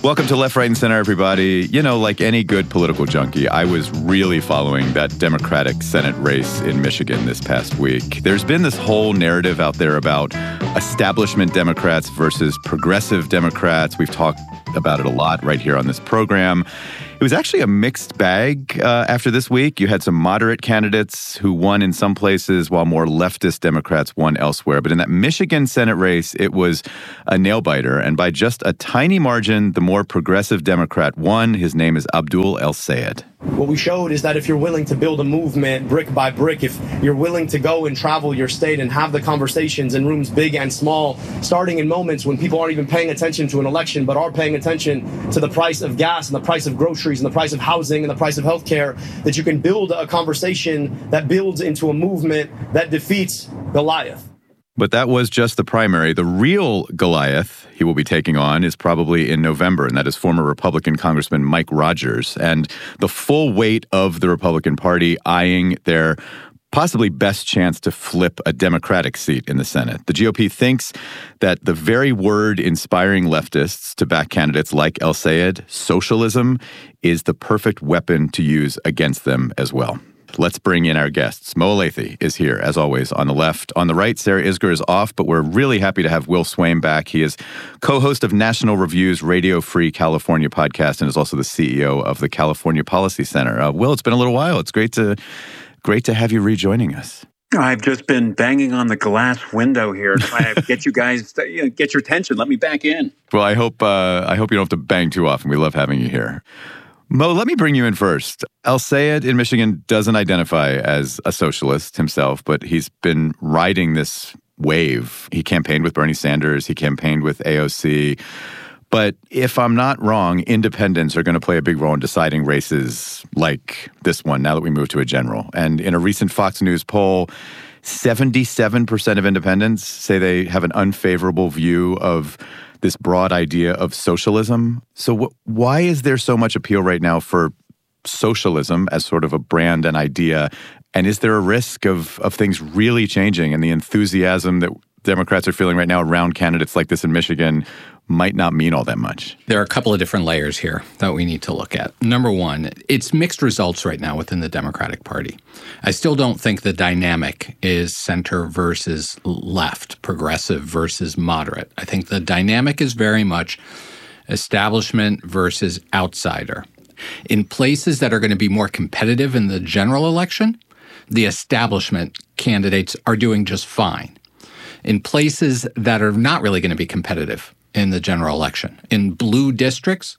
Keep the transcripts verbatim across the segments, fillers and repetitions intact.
Welcome to Left, Right, and Center, everybody. You know, like any good political junkie, I was really following that Democratic Senate race in Michigan this past week. There's been this whole narrative out there about establishment Democrats versus progressive Democrats. We've talked about it a lot right here on this program. It was actually a mixed bag uh, after this week. You had some moderate candidates who won in some places while more leftist Democrats won elsewhere. But in that Michigan Senate race, it was a nail-biter. And by just a tiny margin, the more progressive Democrat won. His name is Abdul El-Sayed. What we showed is that if you're willing to build a movement brick by brick, if you're willing to go and travel your state and have the conversations in rooms big and small, starting in moments when people aren't even paying attention to an election, but are paying attention to the price of gas and the price of groceries and the price of housing and the price of healthcare, that you can build a conversation that builds into a movement that defeats Goliath. But that was just the primary. The real Goliath he will be taking on is probably in November, and that is former Republican Congressman Mike Rogers. And the full weight of the Republican Party eyeing their possibly best chance to flip a Democratic seat in the Senate. The G O P thinks that the very word inspiring leftists to back candidates like El-Sayed, socialism, is the perfect weapon to use against them as well. Let's bring in our guests. Mo Elleithee is here, as always, on the left. On the right, Sarah Isgur is off, but we're really happy to have Will Swaim back. He is co-host of National Review's Radio Free California podcast and is also the C E O of the California Policy Center. Uh, Will, it's been a little while. It's great to great to have you rejoining us. I've just been banging on the glass window here trying to get you guys, to, you know, get your attention. Let me back in. Well, I hope uh, I hope you don't have to bang too often. We love having you here. Mo, let me bring you in first. El-Sayed in Michigan doesn't identify as a socialist himself, but he's been riding this wave. He campaigned with Bernie Sanders. He campaigned with A O C. But if I'm not wrong, independents are going to play a big role in deciding races like this one now that we move to a general. And in a recent Fox News poll, seventy-seven percent of independents say they have an unfavorable view of this broad idea of socialism. So wh- why is there so much appeal right now for socialism as sort of a brand and idea? And is there a risk of, of things really changing and the enthusiasm that Democrats are feeling right now around candidates like this in Michigan might not mean all that much? There are a couple of different layers here that we need to look at. Number one, it's mixed results right now within the Democratic Party. I still don't think the dynamic is center versus left, progressive versus moderate. I think the dynamic is very much establishment versus outsider. In places that are going to be more competitive in the general election, the establishment candidates are doing just fine. In places that are not really going to be competitive in the general election, in blue districts,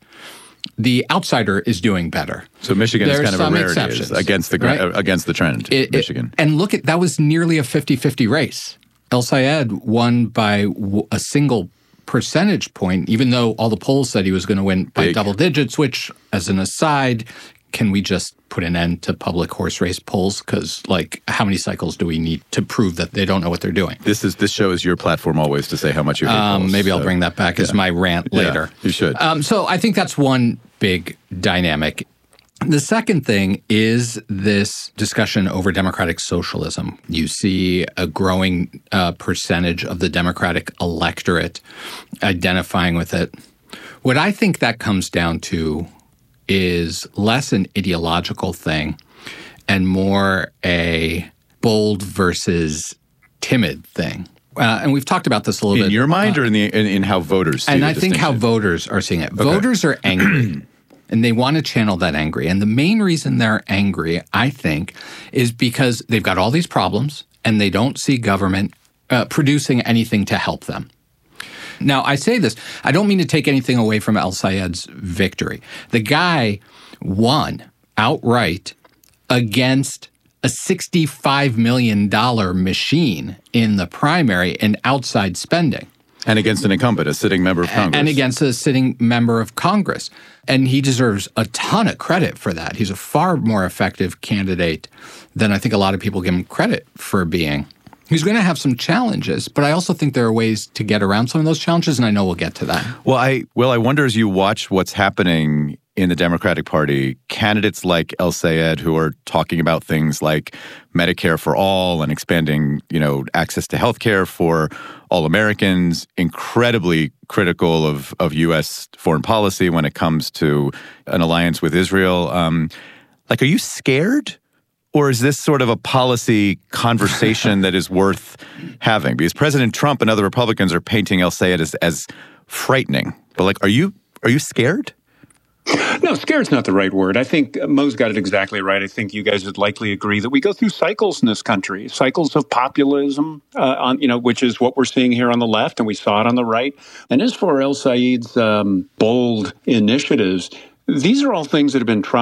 the outsider is doing better. So Michigan There's is kind of a rarity exceptions, against the right? uh, against the trend. It, Michigan, it, and look at that was nearly a fifty-fifty race. El-Sayed won by w- a single percentage point, even though all the polls said he was going to win by Big. double digits. Which, as an aside, can we just put an end to public horse race polls? Because, like, how many cycles do we need to prove that they don't know what they're doing? This is this show is your platform always to say how much you hate Um, polls, maybe I'll so, bring that back yeah. as my rant later. Yeah, you should. Um, so I think that's one big dynamic. The second thing is this discussion over democratic socialism. You see a growing uh, percentage of the Democratic electorate identifying with it. What I think that comes down to is less an ideological thing and more a bold versus timid thing. Uh, and we've talked about this a little in bit. In your mind uh, or in, the, in, in how voters see And the I think how distinction? voters are seeing it. Okay. Voters are angry. And they want to channel that angry. And the main reason they're angry, I think, is because they've got all these problems and they don't see government uh, producing anything to help them. Now, I say this, I don't mean to take anything away from El-Sayed's victory. The guy won outright against a sixty-five million dollars machine in the primary in outside spending. And against an incumbent, a sitting member of Congress. And against a sitting member of Congress. And he deserves a ton of credit for that. He's a far more effective candidate than I think a lot of people give him credit for being. He's going to have some challenges, but I also think there are ways to get around some of those challenges, and I know we'll get to that. Well, I Will, I wonder as you watch what's happening in the Democratic Party candidates like El Sayed who are talking about things like Medicare for all and expanding, you know, access to health care for all Americans, incredibly critical of, of U S foreign policy when it comes to an alliance with Israel. Um, like, are you scared? Or is this sort of a policy conversation that is worth having? Because President Trump and other Republicans are painting El Sayed as, as frightening. But like, are you are you scared? No, scared's not the right word. I think Mo's got it exactly right. I think you guys would likely agree that we go through cycles in this country, cycles of populism, uh, on you know, which is what we're seeing here on the left, and we saw it on the right. And as for El Sayed's um, bold initiatives, these are all things that have been tried